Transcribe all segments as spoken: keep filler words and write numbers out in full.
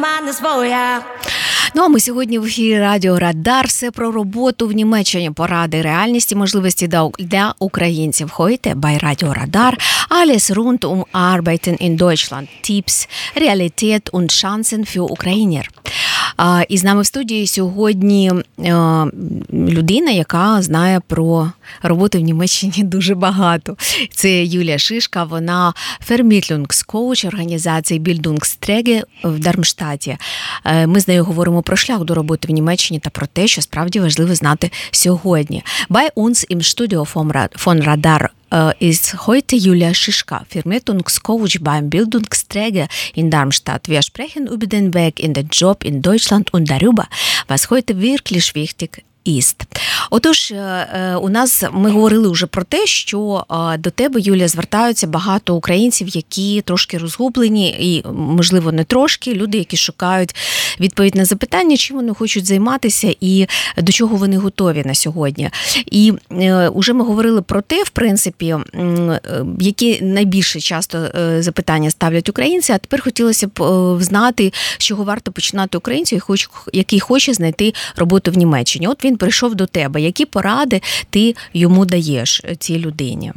mind is for ya. Ну, а ми сьогодні в ефірі Радіо Радар. Все про роботу в Німеччині, поради, реальності, можливості для українців. Heute bei Radio Radar alles rund um Arbeiten in Deutschland. Tipps, Realität und Chancen für Ukrainer. І з нами в студії сьогодні людина, яка знає про роботу в Німеччині дуже багато. Це Юлія Шишка, вона Vermittlungskoach організації Bildungsträger в Дармштаті. Ми з нею говоримо про шлях до роботи в Німеччині та про те, що справді важливо знати сьогодні. Bei uns im Studio von Radar ist heute Julia Schischka, Vermittlungscoach beim Bildungsträger in Darmstadt. Wir sprechen über den Weg in den Job in Deutschland und darüber, was heute wirklich wichtig ist. Отож, у нас ми говорили вже про те, що до тебе, Юлія, звертаються багато українців, які трошки розгублені, і, можливо, не трошки, люди, які шукають відповідь на запитання, чим вони хочуть займатися і до чого вони готові на сьогодні. І вже ми говорили про те, в принципі, які найбільше часто запитання ставлять українці, а тепер хотілося б знати, з чого варто починати українцю, який хоче знайти роботу в Німеччині. От він прийшов до тебе. Які поради ти йому даєш, цій людині?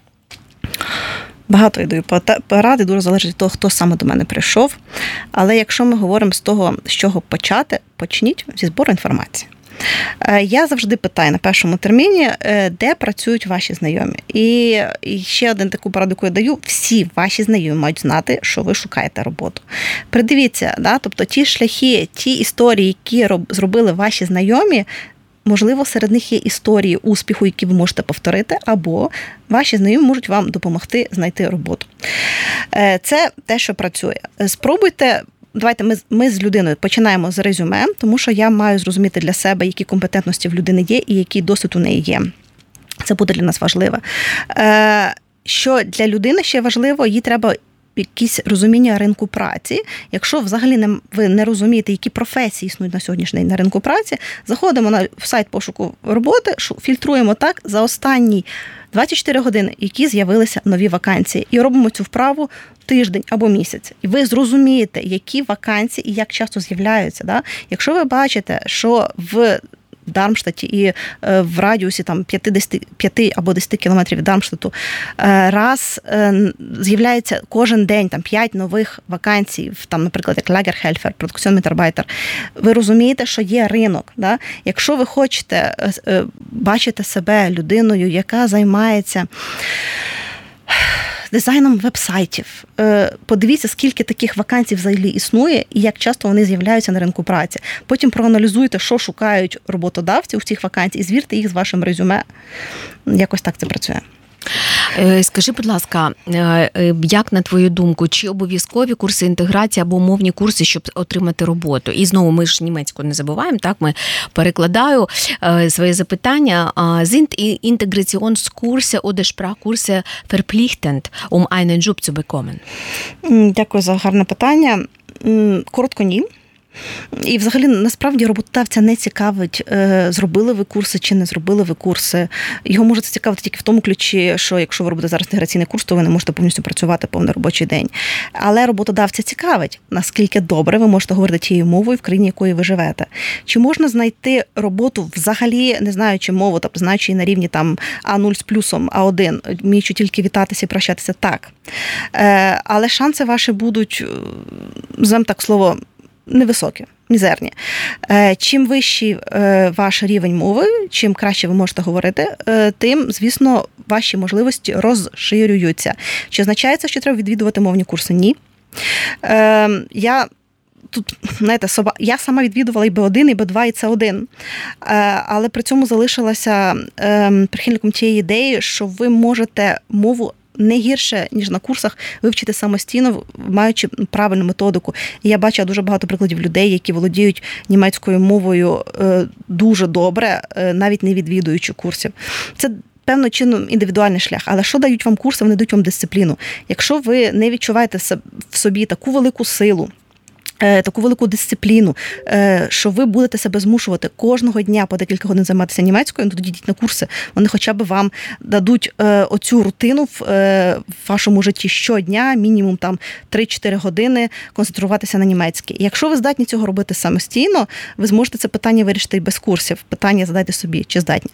Багато я даю поради, дуже залежить від того, хто саме до мене прийшов. Але якщо ми говоримо з того, з чого почати, почніть зі збору інформації. Я завжди питаю на першому терміні, де працюють ваші знайомі. І ще один таку пораду, яку я даю, всі ваші знайомі мають знати, що ви шукаєте роботу. Придивіться, да? Тобто ті шляхи, ті історії, які зробили ваші знайомі, можливо, серед них є історії успіху, які ви можете повторити, або ваші знайомі можуть вам допомогти знайти роботу. Це те, що працює. Спробуйте, давайте ми, ми з людиною починаємо з резюме, тому що я маю зрозуміти для себе, які компетентності в людини є і який досвід у неї є. Це буде для нас важливо. Що для людини ще важливо, їй треба якісь розуміння ринку праці. Якщо взагалі не, ви не розумієте, які професії існують на сьогоднішній день на ринку праці, заходимо на сайт пошуку роботи, фільтруємо так за останні двадцять чотири години, які з'явилися нові вакансії. І робимо цю вправу тиждень або місяць. І ви зрозумієте, які вакансії і як часто з'являються. Да? Якщо ви бачите, що в Дармштаті і в радіусі там п'ять або десять кілометрів від Дармштату раз з'являється кожен день там п'ять нових вакансій, там, наприклад, як Lagerhelfer, продукціон-метарбайтер, ви розумієте, що є ринок. Да? Якщо ви хочете бачити себе людиною, яка займається дизайном веб-сайтів. Подивіться, скільки таких вакансій взагалі існує і як часто вони з'являються на ринку праці. Потім проаналізуйте, що шукають роботодавці у цих вакансій і звірте їх з вашим резюме. Якось так це працює. Скажи, будь ласка, як на твою думку, чи обов'язкові курси інтеграції або мовні курси, щоб отримати роботу? І знову ми ж німецьку не забуваємо, так? Ми перекладаю своє запитання. Sind Integrationskurse oder Sprachkurse verpflichtend, um einen Job zu bekommen? Дякую за гарне питання. Коротко, ні. І взагалі, насправді, роботодавця не цікавить, зробили ви курси чи не зробили ви курси. Його може цікавити тільки в тому ключі, що якщо ви робите зараз інтеграційний курс, то ви не можете повністю працювати повний робочий день. Але роботодавця цікавить, наскільки добре ви можете говорити тією мовою, в країні, якої ви живете. Чи можна знайти роботу взагалі, не знаючи мову, тобто знаючи її на рівні там а нуль з плюсом, а один, вміючи тільки вітатися і прощатися? Так. Але шанси ваші будуть, називаємо так слово, невисокі, мізерні. Чим вищий ваш рівень мови, чим краще ви можете говорити, тим, звісно, ваші можливості розширюються. Чи означає це, що треба відвідувати мовні курси? Ні. Я тут, знаєте, я сама відвідувала і Б один, і Б два, і С один, але при цьому залишилася прихильником тієї ідеї, що ви можете мову не гірше, ніж на курсах, вивчити самостійно, маючи правильну методику. І я бачила дуже багато прикладів людей, які володіють німецькою мовою дуже добре, навіть не відвідуючи курсів. Це певно чином індивідуальний шлях. Але що дають вам курси? Вони дають вам дисципліну. Якщо ви не відчуваєте в собі таку велику силу, таку велику дисципліну, що ви будете себе змушувати кожного дня по декілька годин займатися німецькою, ну, тоді йдіть на курси. Вони хоча б вам дадуть оцю рутину в вашому житті щодня, мінімум там три-чотири години концентруватися на німецькій. Якщо ви здатні цього робити самостійно, ви зможете це питання вирішити і без курсів. Питання задайте собі, чи здатні.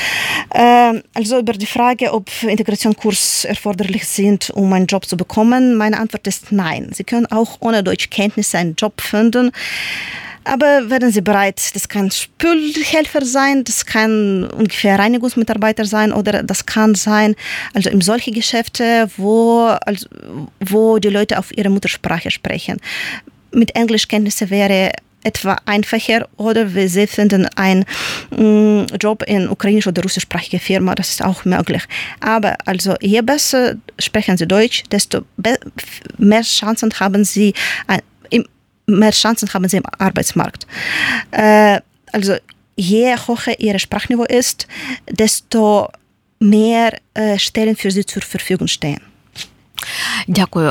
Also über die Frage, ob Integrationskurs erforderlich sind, um einen Job zu bekommen, meine Antwort ist nein. Sie können auch ohne Deutschkenntnisse einen Job finden. Aber werden Sie bereit, das kann Spülhelfer sein, das kann ungefähr Reinigungsmitarbeiter sein oder das kann sein, also in solche Geschäfte, wo, also, wo die Leute auf ihre Muttersprache sprechen. Mit Englischkenntnisse wäre etwa einfacher oder Sie finden einen Job in ukrainisch- oder russischsprachiger Firma, das ist auch möglich. Aber also je besser sprechen Sie Deutsch, desto mehr Chancen haben Sie im mehr Chancen haben sie im Arbeitsmarkt. Äh, also je höher ihr Sprachniveau ist, desto mehr äh, Stellen für sie zur Verfügung stehen. Дякую.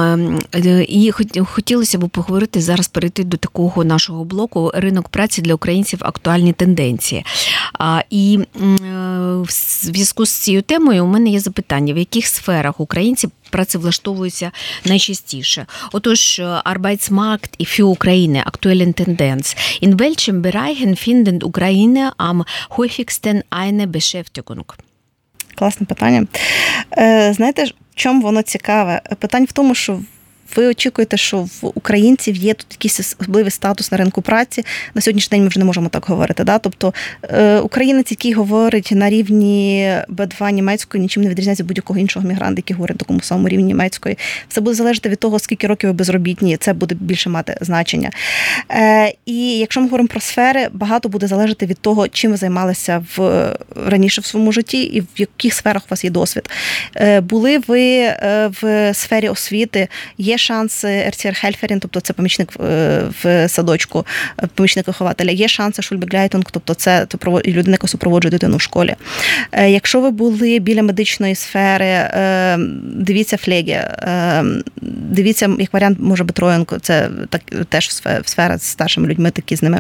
І хотілося б поговорити зараз, перейти до такого нашого блоку «Ринок праці для українців. Актуальні тенденції». І в зв'язку з цією темою у мене є запитання, в яких сферах українці працевлаштовуються найчастіше. Отож, Arbeitsmarkt für Ukraine, aktuellen Tendenz. In welchen Bereichen finden Ukrainer am häufigsten eine Beschäftigung? Класне питання. Знаєте, в чому воно цікаве? Питання в тому, що ви очікуєте, що в українців є тут якийсь особливий статус на ринку праці. На сьогоднішній день ми вже не можемо так говорити. Да? Тобто українець, який говорить на рівні Б два німецької, нічим не відрізняється будь-якого іншого мігранта, який говорить на такому самому рівні німецької. Все буде залежати від того, скільки років ви безробітні, це буде більше мати значення. І якщо ми говоримо про сфери, багато буде залежати від того, чим ви займалися в, раніше в своєму житті і в яких сферах у вас є досвід. Були ви в сфері освіти, є шанс Erziehhelferin, тобто це помічник в садочку, помічник вихователя. Є шанс Schulbegleitung, тобто це людина, яка супроводжує дитину в школі. Якщо ви були біля медичної сфери, дивіться флегі, дивіться, як варіант може бути Троєнко, це так, теж сфера з старшими людьми, такі з ними.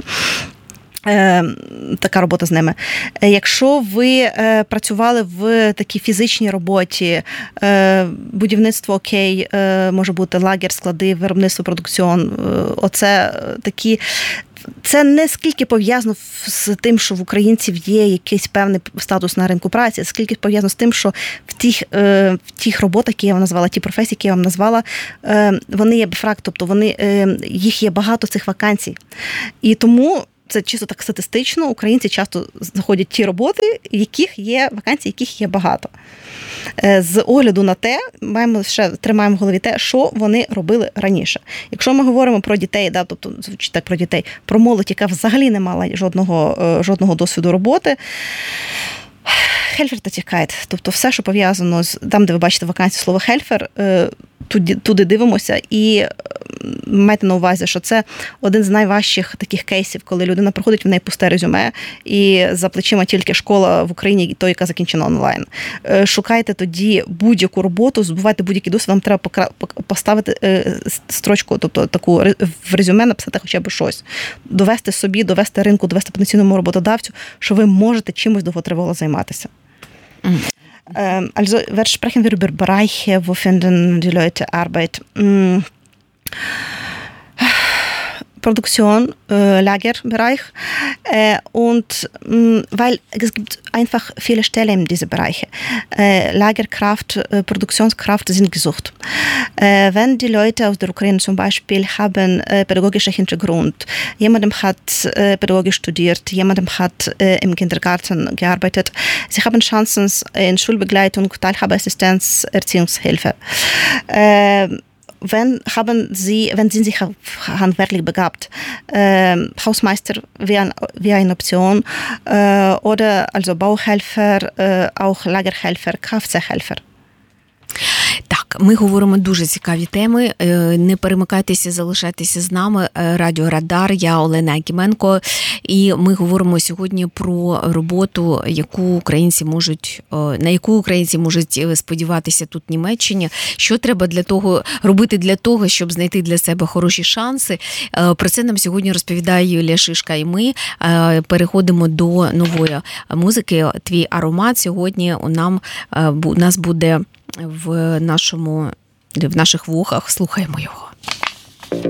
Така робота з ними. Якщо ви працювали в такій фізичній роботі, будівництво окей, може бути лагер, склади, виробництво, продукціон, оце такі. Це не скільки пов'язано з тим, що в українців є якийсь певний статус на ринку праці, скільки пов'язано з тим, що в тих, в тих роботах, які я вам назвала, ті професії, які я вам назвала, вони є бефракт, тобто вони, їх є багато цих вакансій. І тому це чисто так статистично, українці часто знаходять ті роботи, в яких є вакансії, яких є багато. З огляду на те, маємо ще тримаємо в голові те, що вони робили раніше. Якщо ми говоримо про дітей, да, тобто звучить так про дітей, про молодь, яка взагалі не мала жодного, жодного досвіду роботи, хельфер та тікає. Тобто все, що пов'язано з там, де ви бачите вакансію слово хельфер, туди, туди дивимося і майте на увазі, що це один з найважчих таких кейсів, коли людина приходить, в неї пусте резюме, і за плечима тільки школа в Україні, і то, яка закінчена онлайн. Шукайте тоді будь-яку роботу, збувайте будь-який досвід, вам треба поставити строчку, тобто таку в резюме написати хоча б щось. Довести собі, довести ринку, довести потенційному роботодавцю, що ви можете чимось довготривало займатися. Also, wir sprechen wir über Bereiche, wo finden die Leute Arbeit? Produktion, äh, Lagerbereich äh, und mh, weil es gibt einfach viele Stellen in diese Bereiche. Äh, Lagerkraft, äh, Produktionskraft sind gesucht. Äh, wenn die Leute aus der Ukraine zum Beispiel haben äh, pädagogischer Hintergrund, jemandem hat äh, Pädagogik studiert, jemandem hat äh, im Kindergarten gearbeitet, sie haben Chancen in Schulbegleitung, Teilhabeassistenz, Erziehungshilfe. Äh, Wenn haben Sie, wenn sind Sie handwerklich begabt, äh, Hausmeister wäre wär eine Option äh, oder also Bauhelfer, äh, auch Lagerhelfer, Kfz-Helfer. Так, Так, ми говоримо дуже цікаві теми. Не перемикайтеся, залишайтеся з нами. Радіо Радар, я Олена Акіменко. І ми говоримо сьогодні про роботу, яку українці можуть, на яку українці можуть сподіватися тут в Німеччині. Що треба для того робити для того, щоб знайти для себе хороші шанси. Про це нам сьогодні розповідає Юлія Шишка. І ми переходимо до нової музики. Твій аромат сьогодні у нам у нас буде в нашому в наших вухах. Слухаємо його.